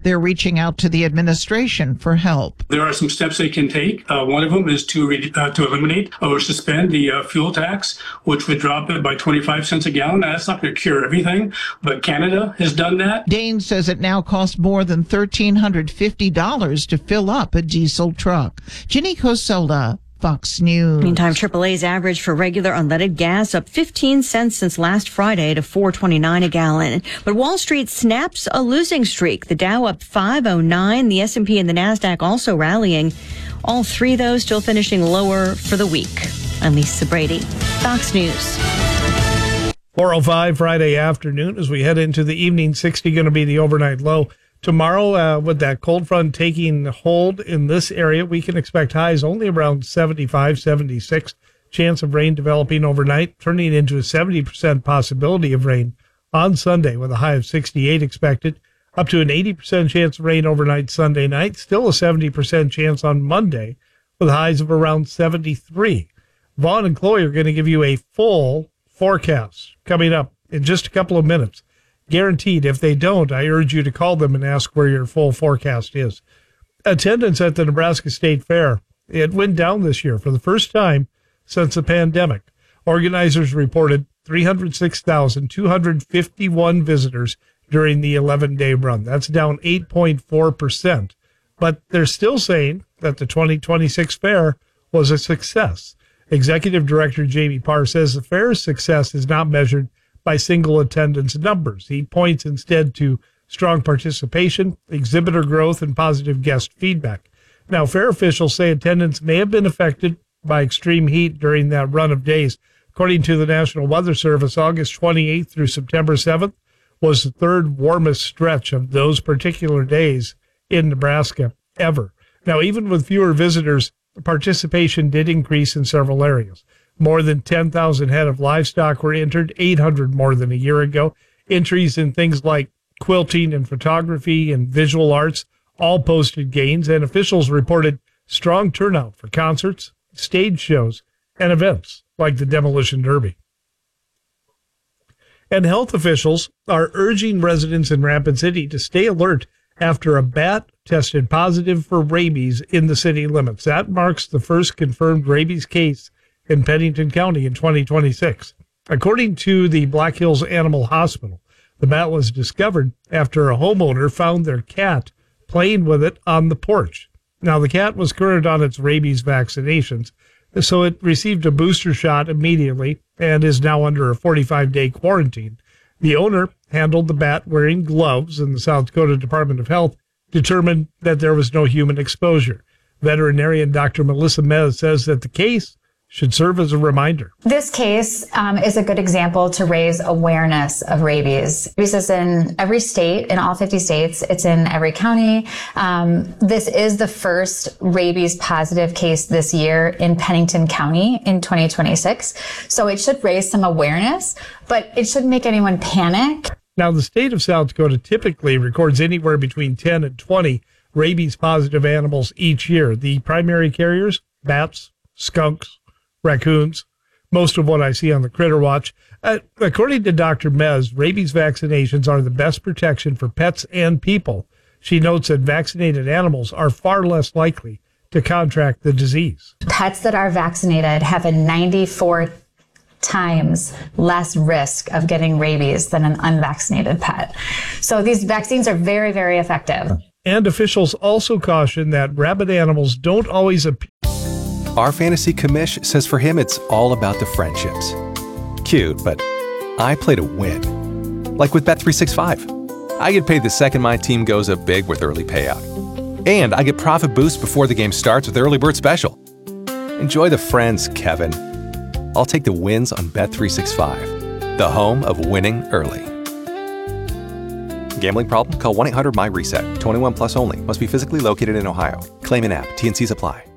They're reaching out to the administration for help. There are some steps they can take. One of them is to eliminate or suspend the fuel tax, which would drop it by 25 cents a gallon. Now, that's not going to cure everything, but Canada has done that. Dane says it now costs more than $1,350 to fill up a diesel truck. Ginny Cosola, Fox News. Meantime, AAA's average for regular unleaded gas up 15 cents since last Friday to $4.29 a gallon. But Wall Street snaps a losing streak. The Dow up 509, the S&P and the Nasdaq also rallying. All three, though, still finishing lower for the week. I'm Lisa Brady, Fox News. 4:05 Friday afternoon as we head into the evening. 60 going to be the overnight low. Tomorrow, with that cold front taking hold in this area, we can expect highs only around 75, 76. Chance of rain developing overnight, turning into a 70% possibility of rain on Sunday with a high of 68 expected. Up to an 80% chance of rain overnight Sunday night. Still a 70% chance on Monday with highs of around 73. Vaughn and Chloe are going to give you a full forecast coming up in just a couple of minutes. Guaranteed. If they don't, I urge you to call them and ask where your full forecast is. Attendance at the Nebraska State Fair, it went down this year for the first time since the pandemic. Organizers reported 306,251 visitors during the 11-day run. That's down 8.4%. But they're still saying that the 2026 fair was a success. Executive Director Jamie Parr says the fair's success is not measured by single attendance numbers. He points instead to strong participation, exhibitor growth, and positive guest feedback. Now, fair officials say attendance may have been affected by extreme heat during that run of days. According to the National Weather Service, August 28th through September 7th was the third warmest stretch of those particular days in Nebraska ever. Now, even with fewer visitors, participation did increase in several areas. More than 10,000 head of livestock were entered, 800 more than a year ago. Entries in things like quilting and photography and visual arts all posted gains, and officials reported strong turnout for concerts, stage shows, and events like the Demolition Derby. And health officials are urging residents in Rapid City to stay alert after a bat tested positive for rabies in the city limits. That marks the first confirmed rabies case in Pennington County in 2026. According to the Black Hills Animal Hospital, the bat was discovered after a homeowner found their cat playing with it on the porch. Now, the cat was current on its rabies vaccinations, so it received a booster shot immediately and is now under a 45-day quarantine. The owner handled the bat wearing gloves, and the South Dakota Department of Health determined that there was no human exposure. Veterinarian Dr. Melissa Mez says that the case should serve as a reminder. This case is a good example to raise awareness of rabies. Rabies is in every state, in all 50 states. It's in every county. This is the first rabies positive case this year in Pennington County in 2026. So it should raise some awareness, but it shouldn't make anyone panic. Now, the state of South Dakota typically records anywhere between 10 and 20 rabies positive animals each year. The primary carriers, bats, skunks, raccoons, most of what I see on the Critter Watch. According to Dr. Mez, rabies vaccinations are the best protection for pets and people. She notes that vaccinated animals are far less likely to contract the disease. Pets that are vaccinated have a 94 times less risk of getting rabies than an unvaccinated pet. So these vaccines are very, very effective. And officials also caution that rabid animals don't always appear. Our fantasy commish says for him it's all about the friendships. Cute, but I play to win. Like with Bet365. I get paid the second my team goes up big with early payout. And I get profit boost before the game starts with Early Bird Special. Enjoy the friends, Kevin. I'll take the wins on Bet365, the home of winning early. Gambling problem? Call 1-800-MY-RESET. 21 plus only. Must be physically located in Ohio. Claim in app. T&Cs apply.